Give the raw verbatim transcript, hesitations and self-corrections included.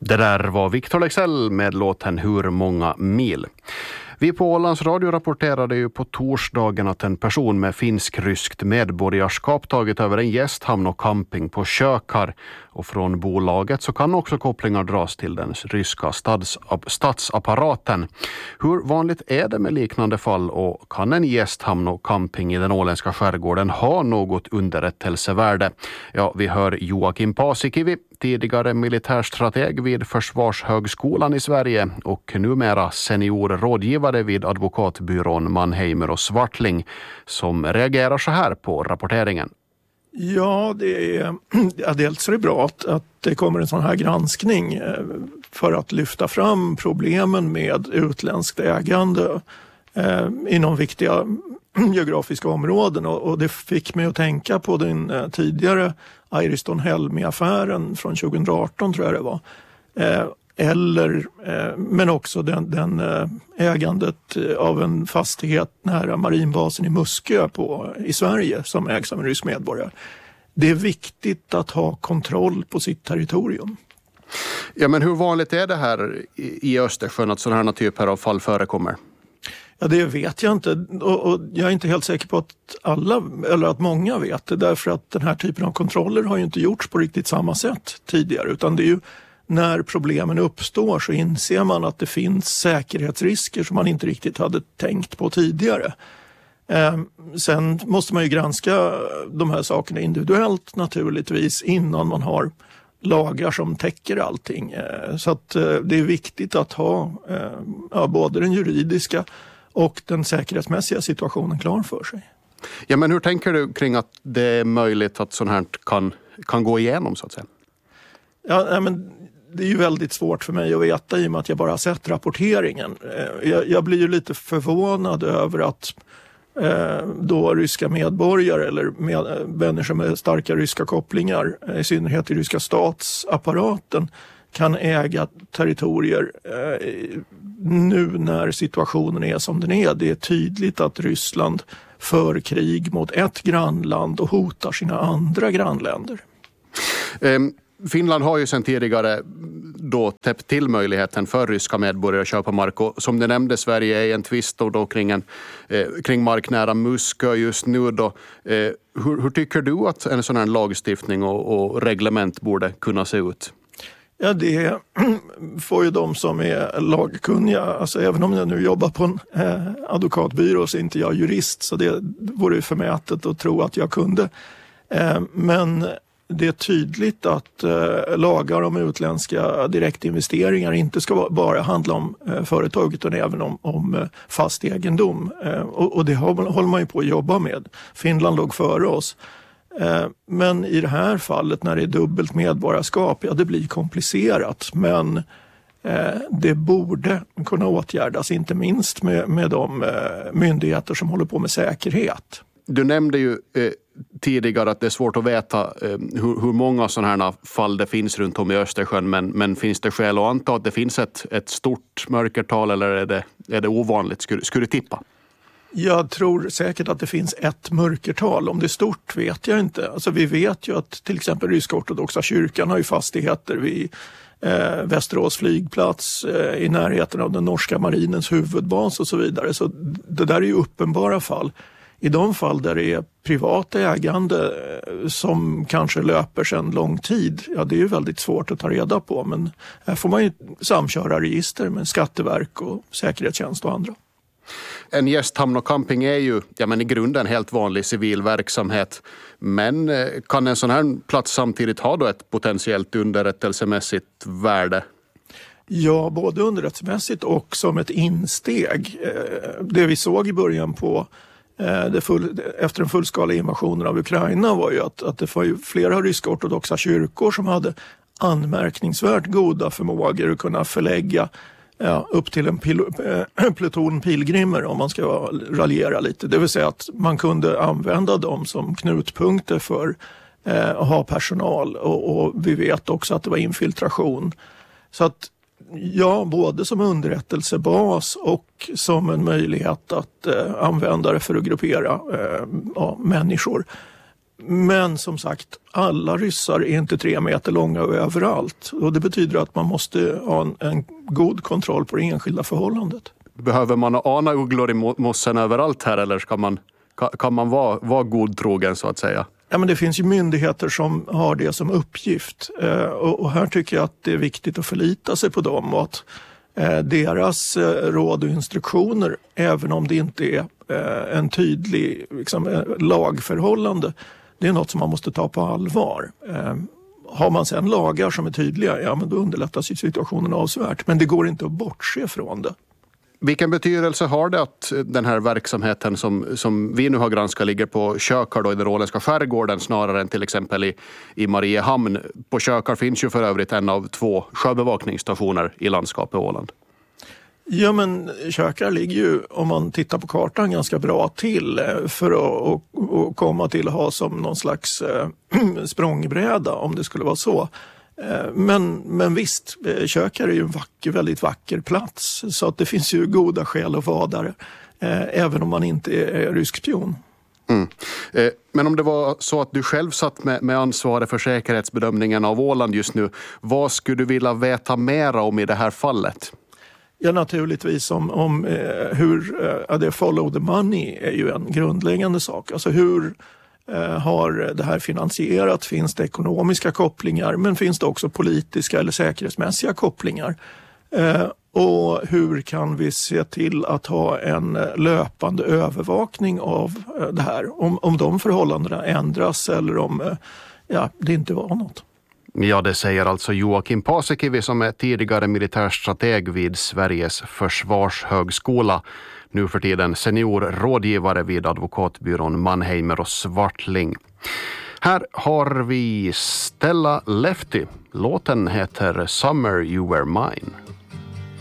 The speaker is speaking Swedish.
Det där var Victor Lexell med låten Hur många mil. Vi på Ålands Radio rapporterade ju på torsdagen att en person med finsk-ryskt medborgarskap tagit över en gästhamn och camping på Kökar. Och från bolaget så kan också kopplingar dras till den ryska stats- statsapparaten. Hur vanligt är det med liknande fall och kan en gästhamn och camping i den åländska skärgården ha något underrättelsevärde? Ja, vi hör Joakim Paasikivi, tidigare militärstrateg vid Försvarshögskolan i Sverige och numera seniorrådgivare vid advokatbyrån Mannheimer och Swartling, som reagerar så här på rapporteringen. Ja, det är, ja, dels är det bra att, att det kommer en sån här granskning för att lyfta fram problemen med utländskt ägande eh, inom viktiga geografiska områden. Och, och det fick mig att tänka på den eh, tidigare Airiston Helmi-affären från tjugoarton tror jag det var. Eh, eller, eh, men också den, den eh, ägandet av en fastighet nära marinbasen i Muskö på, i Sverige som ägs av en rysk medborgare. Det är viktigt att ha kontroll på sitt territorium. Ja, men hur vanligt är det här i Östersjön att sådana här typer av fall förekommer? Ja, det vet jag inte och, och jag är inte helt säker på att alla eller att många vet det, därför att den här typen av kontroller har ju inte gjorts på riktigt samma sätt tidigare, utan det är ju när problemen uppstår så inser man att det finns säkerhetsrisker som man inte riktigt hade tänkt på tidigare. Eh, sen måste man ju granska de här sakerna individuellt naturligtvis innan man har lagar som täcker allting. Eh, så att eh, det är viktigt att ha eh, ja, både den juridiska och den säkerhetsmässiga situationen klar för sig. Ja, men hur tänker du kring att det är möjligt att sånt här kan, kan gå igenom så att säga? Ja, nej, men det är ju väldigt svårt för mig att veta i och med att jag bara har sett rapporteringen. Jag, jag blir ju lite förvånad över att eh, då ryska medborgare eller med, människor med starka ryska kopplingar, i synnerhet i ryska statsapparaten, kan äga territorier eh, nu när situationen är som den är. Det är tydligt att Ryssland för krig mot ett grannland och hotar sina andra grannländer. Um. Finland har ju sedan tidigare då täppt till möjligheten för ryska medborgare att köpa mark, och som du nämnde, Sverige är i en tvist då kring, en, eh, kring marknära Muskö just nu då. Eh, hur, hur tycker du att en sån här lagstiftning och, och reglement borde kunna se ut? Ja, det får ju de som är lagkunniga, alltså även om jag nu jobbar på en eh, advokatbyrå så är inte jag jurist, så det vore ju förmätet att tro att jag kunde. Eh, men det är tydligt att eh, lagar om utländska direktinvesteringar inte ska bara handla om eh, företag utan även om, om eh, fast egendom. Eh, och, och det har, håller man ju på att jobba med. Finland låg före oss. Eh, men i det här fallet när det är dubbelt medborgarskap, ja det blir komplicerat. Men eh, det borde kunna åtgärdas, inte minst med, med de eh, myndigheter som håller på med säkerhet. Du nämnde ju eh, tidigare att det är svårt att veta eh, hur, hur många sådana här fall det finns runt om i Östersjön, men, men finns det skäl att anta att det finns ett, ett stort mörkertal, eller är det, är det ovanligt? Skulle, skulle du tippa? Jag tror säkert att det finns ett mörkertal. Om det är stort vet jag inte. Alltså, vi vet ju att till exempel ryska ortodoxa kyrkan har ju fastigheter vid eh, Västerås flygplats, eh, i närheten av den norska marinens huvudbas och så vidare. Så det där är ju uppenbara fall. I de fall där det är privat ägande som kanske löper sedan lång tid, ja det är ju väldigt svårt att ta reda på, men här får man ju samköra register med Skatteverk och säkerhetstjänst och andra. En gästhamn och camping är ju ja, men i grunden helt vanlig civil verksamhet, men kan en sån här plats samtidigt ha då ett potentiellt underrättelsemässigt värde? Ja, både underrättelsemässigt och som ett insteg. Det vi såg i början på Det full, efter den fullskaliga invasionen av Ukraina var ju att, att det var ju flera ryska ortodoxa kyrkor som hade anmärkningsvärt goda förmågor att kunna förlägga ja, upp till en pil, äh, pluton pilgrimer, om man ska raljera lite. Det vill säga att man kunde använda dem som knutpunkter för äh, att ha personal, och, och vi vet också att det var infiltration. Så att ja, både som underrättelsebas och som en möjlighet att eh, använda det för att gruppera eh, ja, människor. Men som sagt, alla ryssar är inte tre meter långa överallt. Och det betyder att man måste ha en, en god kontroll på det enskilda förhållandet. Behöver man ana ugglor i mossen överallt här, eller ska man, kan man vara, vara godtrogen så att säga? Ja, men det finns ju myndigheter som har det som uppgift. Eh, och, och här tycker jag att det är viktigt att förlita sig på dem. Och att eh, deras eh, råd och instruktioner, även om det inte är eh, en tydlig liksom, eh, lagförhållande, det är något som man måste ta på allvar. Eh, har man sedan lagar som är tydliga, ja men då underlättas ju situationen avsevärt. Men det går inte att bortse från det. Vilken betydelse har det att den här verksamheten som, som vi nu har granskat ligger på Kökar då i den åländska skärgården snarare än till exempel i, i Mariehamn? På Kökar finns ju för övrigt en av två sjöbevakningsstationer i landskapet Åland. Ja, men Kökar ligger ju, om man tittar på kartan, ganska bra till för att, att, att komma till att ha som någon slags äh, språngbräda om det skulle vara så. Men, men visst, Kökar är ju en vacker, väldigt vacker plats, så att det finns ju goda skäl att vara där, eh, även om man inte är rysk spion. Mm. Eh, men om det var så att du själv satt med, med ansvaret för säkerhetsbedömningen av Åland just nu, vad skulle du vilja veta mer om i det här fallet? Ja, naturligtvis om, om eh, hur eh, det follow the money är ju en grundläggande sak. Alltså hur eh, har det här finansierat? Finns det ekonomiska kopplingar? Men finns det också politiska eller säkerhetsmässiga kopplingar? Eh, och hur kan vi se till att ha en löpande övervakning av eh, det här? Om, om de förhållandena ändras eller om eh, ja, det inte var något. Ja, det säger alltså Joakim Paasikivi som är tidigare militärstrateg vid Sveriges försvarshögskola. Nu för tiden seniorrådgivare vid advokatbyrån Mannheimer och Swartling. Här har vi Stella Lefty. Låten heter Summer You Were Mine.